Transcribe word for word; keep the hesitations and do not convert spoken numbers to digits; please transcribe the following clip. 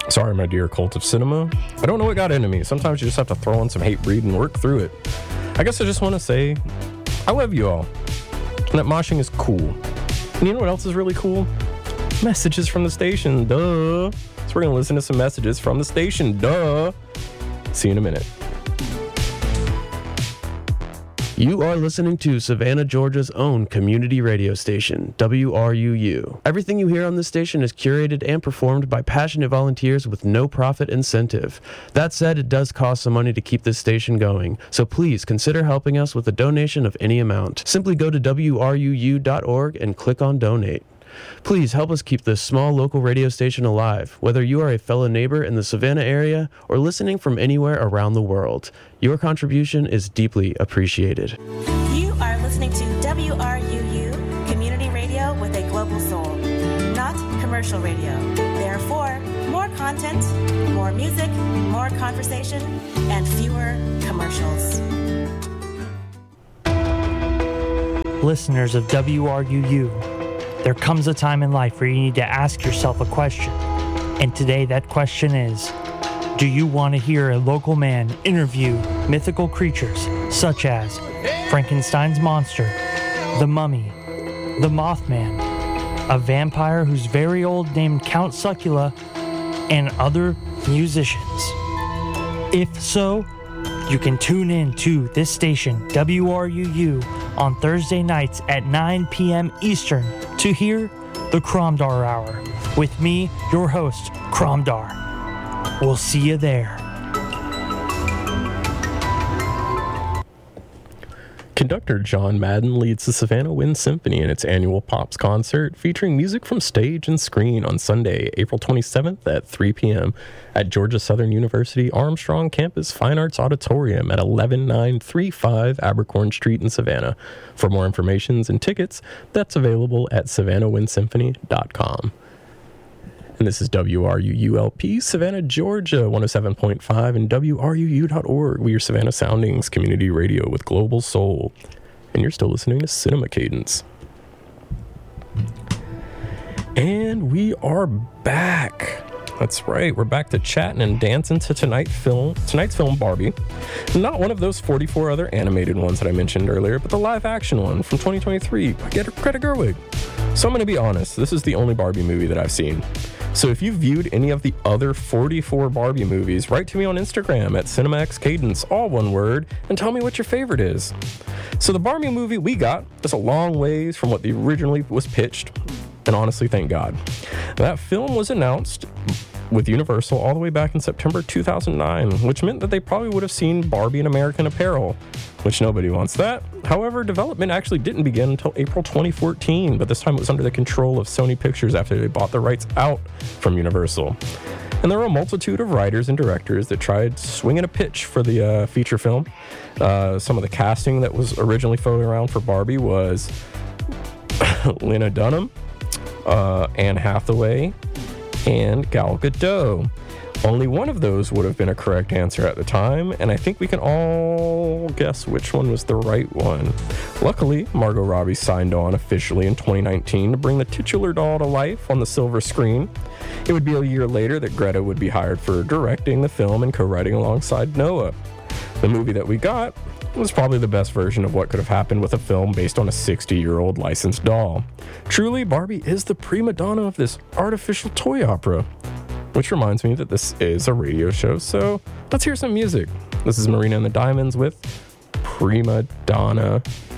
Sorry, my dear cult of cinema. I don't know what got into me. Sometimes you just have to throw in some hate breed and work through it. I guess I just want to say, I love you all. And that moshing is cool. And you know what else is really cool? Messages from the station, duh. So we're going to listen to some messages from the station, duh. See you in a minute. You are listening to Savannah, Georgia's own community radio station, W R U U. Everything you hear on this station is curated and performed by passionate volunteers with no profit incentive. That said, it does cost some money to keep this station going, so please consider helping us with a donation of any amount. Simply go to W R U U dot org and click on donate. Please help us keep this small local radio station alive, whether you are a fellow neighbor in the Savannah area or listening from anywhere around the world. Your contribution is deeply appreciated. You are listening to W R U U, community radio with a global soul, not commercial radio. Therefore, more content, more music, more conversation, and fewer commercials. Listeners of W R U U, there comes a time in life where you need to ask yourself a question. And today that question is, do you want to hear a local man interview mythical creatures such as Frankenstein's monster, the mummy, the Mothman, a vampire who's very old named Count Succula, and other musicians? If so, you can tune in to this station, W R U U, on Thursday nights at nine p.m. Eastern to hear the Kromdar Hour with me, your host, Kromdar. We'll see you there. Conductor John Madden leads the Savannah Wind Symphony in its annual Pops concert, featuring music from stage and screen on Sunday, April twenty-seventh at three p.m. at Georgia Southern University Armstrong Campus Fine Arts Auditorium at eleven nine thirty-five Abercorn Street in Savannah. For more information and tickets, that's available at savannah wind symphony dot com. And this is W R U U L P, Savannah, Georgia, one oh seven point five, and W R U U dot org. We are Savannah Soundings, community radio with global soul. And you're still listening to Cinema Cadence. And we are back. That's right, we're back to chatting and dancing to tonight film, tonight's film, Barbie. Not one of those forty-four other animated ones that I mentioned earlier, but the live-action one from twenty twenty-three by Greta Gerwig. So I'm going to be honest, this is the only Barbie movie that I've seen. So if you've viewed any of the other forty-four Barbie movies, write to me on Instagram at CinemaXCadence, all one word, and tell me what your favorite is. So the Barbie movie we got is a long ways from what the originally was pitched, and honestly, thank God. That film was announced with Universal all the way back in September two thousand nine, which meant that they probably would have seen Barbie in American Apparel, which nobody wants that. However, development actually didn't begin until April twenty fourteen, but this time it was under the control of Sony Pictures after they bought the rights out from Universal. And there were a multitude of writers and directors that tried swinging a pitch for the uh, feature film. Uh, some of the casting that was originally floating around for Barbie was Lena Dunham, uh, Anne Hathaway, and Gal Gadot. Only one of those would have been a correct answer at the time, and I think we can all guess which one was the right one. Luckily, Margot Robbie signed on officially in twenty nineteen to bring the titular doll to life on the silver screen. It would be a year later that Greta would be hired for directing the film and co-writing alongside Noah. The movie that we got was probably the best version of what could have happened with a film based on a sixty-year-old licensed doll. Truly, Barbie is the prima donna of this artificial toy opera. Which reminds me that this is a radio show, so let's hear some music. This is Marina and the Diamonds with Prima Donna